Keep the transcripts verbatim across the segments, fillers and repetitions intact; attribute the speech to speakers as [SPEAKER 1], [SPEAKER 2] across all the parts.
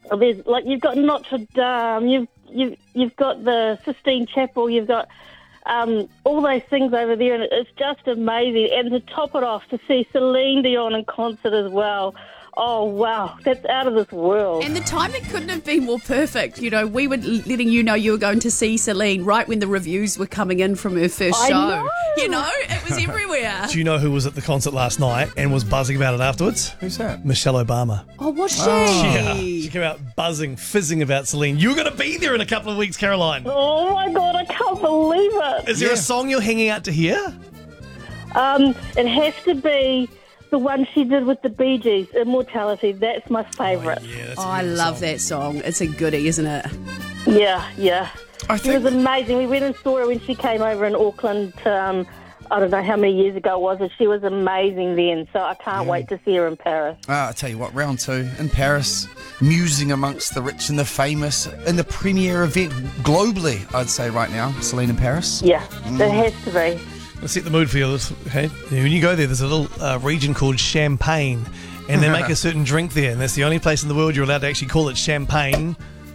[SPEAKER 1] There's like you've got Notre Dame, you've you've you've got the Sistine Chapel, you've got um, all those things over there, and it's just amazing. And to top it off, to see Celine Dion in concert as well. Oh, wow. That's out of this world.
[SPEAKER 2] And the timing couldn't have been more perfect. You know, we were letting you know you were going to see Celine right when the reviews were coming in from her first
[SPEAKER 1] I
[SPEAKER 2] show.
[SPEAKER 1] know.
[SPEAKER 2] You know, it was everywhere.
[SPEAKER 3] Do you know who was at the concert last night and was buzzing about it afterwards?
[SPEAKER 4] Who's that?
[SPEAKER 3] Michelle Obama.
[SPEAKER 2] Oh, was she?
[SPEAKER 3] Yeah. She came out buzzing, fizzing about Celine. You're going to be there in a couple of weeks, Caroline.
[SPEAKER 1] Oh, my God. I can't believe it.
[SPEAKER 3] Is there
[SPEAKER 4] Yeah.
[SPEAKER 3] a song you're hanging out to hear?
[SPEAKER 1] Um, it has to be the one she did with the Bee Gees, Immortality. That's my favourite.
[SPEAKER 3] Yeah, that's a
[SPEAKER 2] Oh, I
[SPEAKER 3] good
[SPEAKER 2] love
[SPEAKER 3] song.
[SPEAKER 2] that song. It's a goodie, isn't it?
[SPEAKER 1] Yeah, yeah.
[SPEAKER 4] I
[SPEAKER 1] She was
[SPEAKER 4] think
[SPEAKER 1] amazing. We went and saw her when she came over in Auckland, um, I don't know how many years ago it was, and she was amazing then, so I can't wait to see her in Paris.
[SPEAKER 4] Ah, I'll tell you what, round two in Paris, musing amongst the rich and the famous in the premier event globally, I'd say right now, Celine in Paris.
[SPEAKER 1] Yeah, it has to be.
[SPEAKER 3] Let's set the mood for you. Okay? When you go there, there's a little uh, region called Champagne, and they make a certain drink there, and that's the only place in the world you're allowed to actually call it champagne.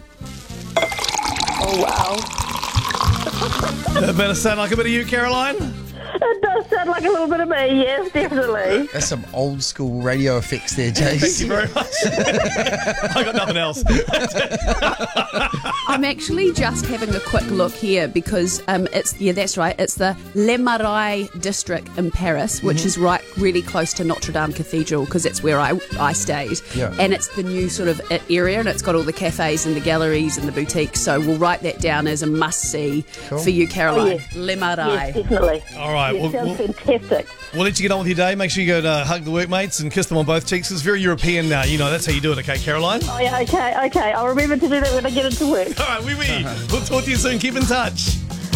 [SPEAKER 1] Oh, wow.
[SPEAKER 3] That better sound like a bit of you, Caroline.
[SPEAKER 1] It does sound like a little bit of me, yes, definitely.
[SPEAKER 4] That's some old school radio effects there, Jace.
[SPEAKER 3] Thank you very much. I got nothing else.
[SPEAKER 2] I'm actually just having a quick look here because um, it's, yeah, that's right, it's the Le Marais district in Paris, which
[SPEAKER 4] Mm-hmm.
[SPEAKER 2] is right really close to Notre Dame Cathedral because it's where I, I stayed.
[SPEAKER 4] Yeah.
[SPEAKER 2] And it's the new sort of area, and it's got all the cafes and the galleries and the boutiques, so we'll write that down as a must-see
[SPEAKER 4] Cool.
[SPEAKER 2] for you, Caroline.
[SPEAKER 1] Oh, yes.
[SPEAKER 2] Le Marais.
[SPEAKER 1] Yes, definitely.
[SPEAKER 3] All right,
[SPEAKER 1] Yes,
[SPEAKER 3] we'll,
[SPEAKER 1] sounds
[SPEAKER 3] we'll,
[SPEAKER 1] fantastic.
[SPEAKER 3] we'll let you get on with your day. Make sure you go to hug the workmates and kiss them on both cheeks. It's very European now. You know, that's how you do it, okay, Caroline?
[SPEAKER 1] Oh, yeah, okay, okay. I'll remember to do that when I get into work.
[SPEAKER 3] All right, wee wee. We'll talk to you soon. Keep in touch.